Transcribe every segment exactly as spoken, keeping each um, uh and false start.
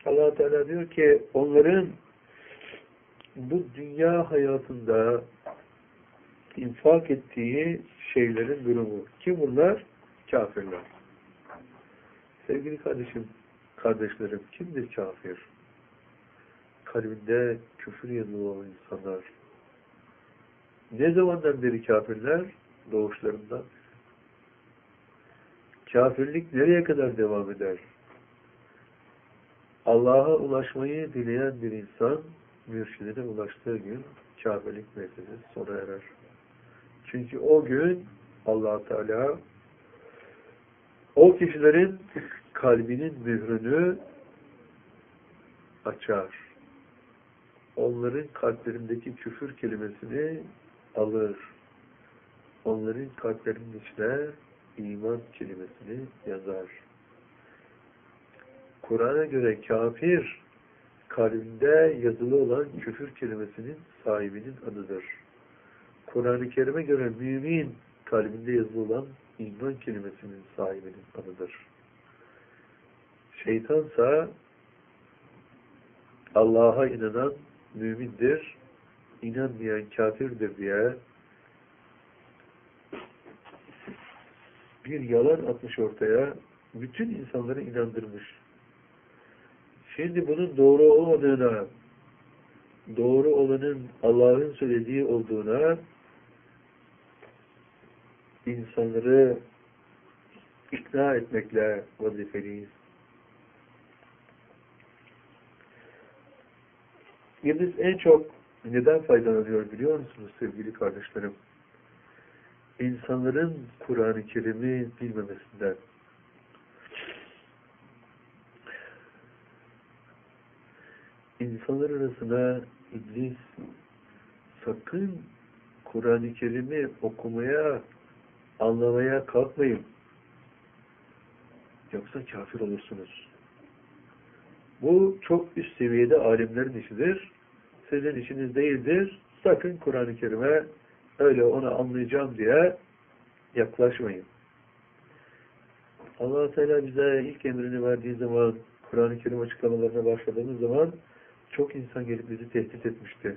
Allah Teala diyor ki onların bu dünya hayatında infak ettiği şeylerin durumu. Kim bunlar? Kafirler. Sevgili kardeşim, kardeşlerim, kimdir kafir? Kalbinde küfür yazılı olan insanlar. Ne zamandan beri kafirler? Doğuşlarından. Kafirlik nereye kadar devam eder? Allah'a ulaşmayı dileyen bir insan, mürşidine ulaştığı gün kafirlik meselesi sona erer. Çünkü o gün Allah Teala o kişilerin kalbinin mührünü açar. Onların kalplerindeki küfür kelimesini alır. Onların kalplerinin içine iman kelimesini yazar. Kur'an'a göre kafir, kalbinde yazılı olan küfür kelimesinin sahibinin adıdır. Kur'an-ı Kerim'e göre mümin, kalbinde yazılı olan iman kelimesinin sahibinin adıdır. Şeytansa Allah'a inanan mümindir, inanmayan kafirdir diye bir yalan atmış ortaya, bütün insanları inandırmış. Şimdi bunun doğru olmadığına, doğru olanın Allah'ın söylediği olduğuna insanları ikna etmekle vazifeliyiz. Biz en çok neden faydalanıyor biliyor musunuz sevgili kardeşlerim? İnsanların Kur'an-ı Kerim'i bilmemesinden. İnsanlar arasına iblis sakın Kur'an-ı Kerim'i okumaya, anlamaya kalkmayın. Yoksa kafir olursunuz. Bu çok üst seviyede alimlerin işidir. Sizin işiniz değildir. Sakın Kur'an-ı Kerim'e öyle onu anlayacağım diye yaklaşmayın. Allah Teala bize ilk emrini verdiği zaman, Kur'an-ı Kerim açıklamalarına başladığımız zaman çok insan gelip bizi tehdit etmişti.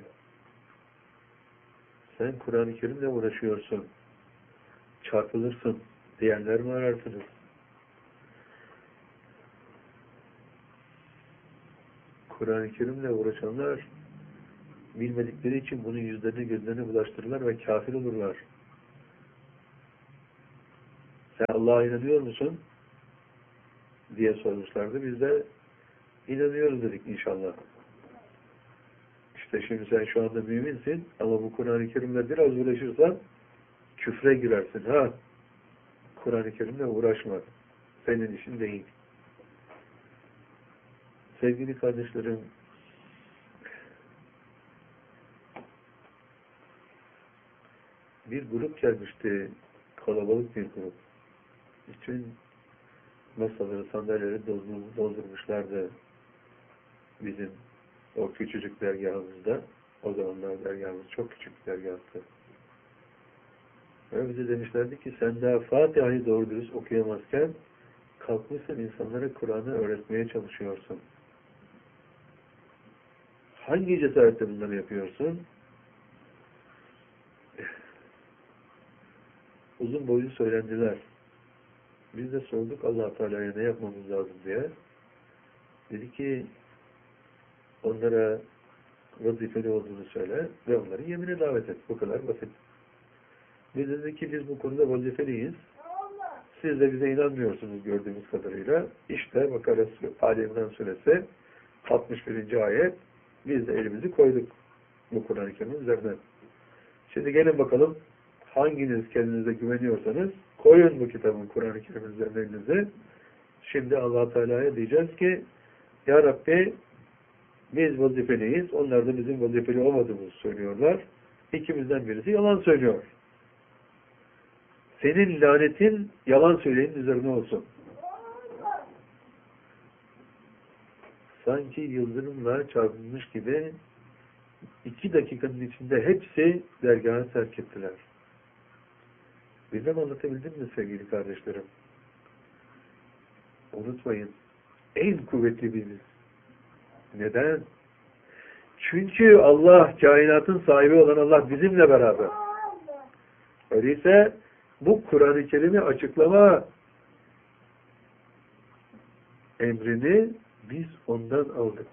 Sen Kur'an-ı Kerim'le uğraşıyorsun. Çarpılırsın. Diyenler mi ararsınız? Kur'an-ı Kerim'le uğraşanlar bilmedikleri için bunun yüzlerini gözlerini bulaştırırlar ve kafir olurlar. Sen Allah'a inanıyor musun? Diye sormuşlardı. Biz de inanıyoruz dedik inşallah. İşte şimdi sen şu anda müminsin ama bu Kur'an-ı Kerim'le biraz uğraşırsan küfre girersin. Ha? Kur'an-ı Kerim'le uğraşma. Senin işin değil. Sevgili kardeşlerim, bir grup gelmişti. Kalabalık bir grup. Bütün masaları, sandalyeleri doldurmuşlardı bizim o küçücük dergahımızda. O zamanlar dergahımız çok küçük bir dergahtı. Ve bize demişlerdi ki sen daha Fatiha'yı doğru dürüst okuyamazken kalkmışsın insanlara Kur'an'ı öğretmeye çalışıyorsun. Hangi cesaretle bunları yapıyorsun? Uzun boylu söylendiler. Biz de sorduk Allah Teala'ya ne yapmamız lazım diye. Dedi ki onlara vazifeli olduğunu söyle ve onları yemine davet et. Bu kadar basit. Biz dedik ki biz bu konuda vazifeliyiz. Siz de bize inanmıyorsunuz gördüğümüz kadarıyla. İşte Bakara Ali İmran suresi altmış birinci ayet. Biz de elimizi koyduk bu Kur'an-ı Kerim'in üzerine. Şimdi gelin bakalım hanginiz kendinize güveniyorsanız koyun bu kitabın Kur'an-ı Kerim'in üzerine elinizi. Şimdi Allah Teala'ya diyeceğiz ki Ya Rabbi biz vazifeliyiz. Onlar da bizim vazifeli olmadığımızı söylüyorlar. İkimizden birisi yalan söylüyor. Senin lanetin yalan söyleyenin üzerine olsun. Sanki yıldırımla çarpılmış gibi iki dakikanın içinde hepsi dergahı terk ettiler. Bilmem anlatabildim mi sevgili kardeşlerim? Unutmayın. En kuvvetli biziz. Neden? Çünkü Allah, kainatın sahibi olan Allah bizimle beraber. Öyleyse bu Kur'an-ı Kerim'i açıklama emrini biz ondan aldık.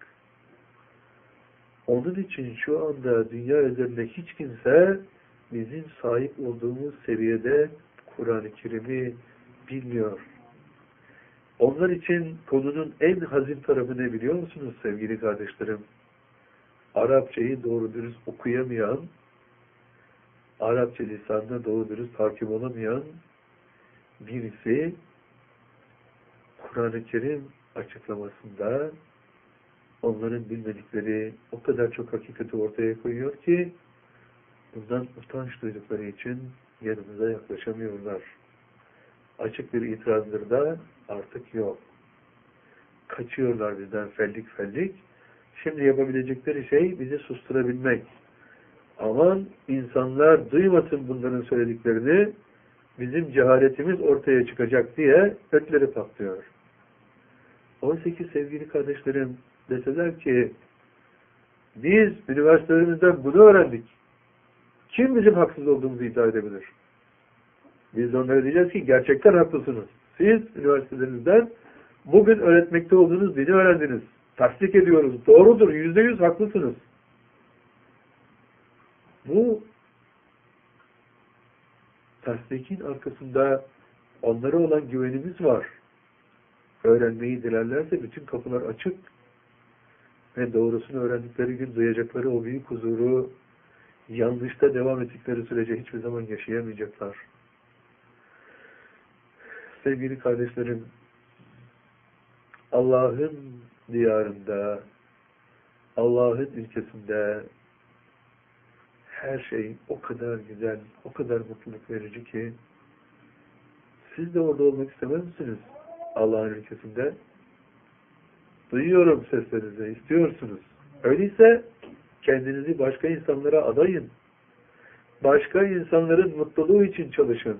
Onun için şu anda dünya üzerinde hiç kimse bizim sahip olduğumuz seviyede Kur'an-ı Kerim'i bilmiyor. Onlar için konunun en hazin tarafı ne biliyor musunuz sevgili kardeşlerim? Arapçayı doğru dürüst okuyamayan, Arapça lisanına doğru dürüst hakim olamayan birisi Kur'an-ı Kerim açıklamasında onların bilmedikleri o kadar çok hakikati ortaya koyuyor ki bundan utanç duydukları için yanımıza yaklaşamıyorlar. Açık bir itirazları da artık yok. Kaçıyorlar bizden fellik fellik. Şimdi yapabilecekleri şey bizi susturabilmek. Aman insanlar duymasın bunların söylediklerini, bizim cehaletimiz ortaya çıkacak diye ötleri patlıyor. Oysa ki sevgili kardeşlerim deseler ki biz üniversitelerimizden bunu öğrendik. Kim bizim haksız olduğumuzu iddia edebilir? Biz de onlara diyeceğiz ki gerçekten haklısınız. Siz üniversitelerinizden bugün öğretmekte olduğunuz dini öğrendiniz. Tasdik ediyoruz. Doğrudur. Yüzde yüz haklısınız. Bu tasdikin arkasında onlara olan güvenimiz var. Öğrenmeyi dilerlerse bütün kapılar açık ve doğrusunu öğrendikleri gün duyacakları o büyük huzuru yanlışta devam ettikleri sürece hiçbir zaman yaşayamayacaklar. Sevgili kardeşlerim, Allah'ın diyarında, Allah'ın ülkesinde her şey o kadar güzel, o kadar mutluluk verici ki siz de orada olmak istemez misiniz? Allah'ın ülkesinde. Duyuyorum seslerinizi, istiyorsunuz. Öyleyse kendinizi başka insanlara adayın. Başka insanların mutluluğu için çalışın.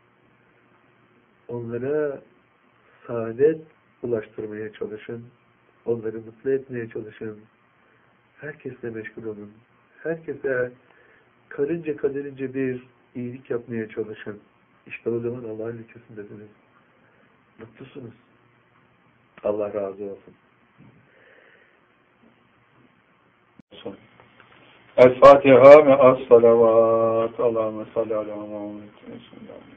Onlara saadet ulaştırmaya çalışın. Onları mutlu etmeye çalışın. Herkesle meşgul olun. Herkese karınca kaderince bir iyilik yapmaya çalışın. İşte o zaman Allah'ın ülkesindesiniz. Mutlusunuz. Allah razı olsun. El-Fatiha ve as-salavat. Allahümme salli ala Muhammed.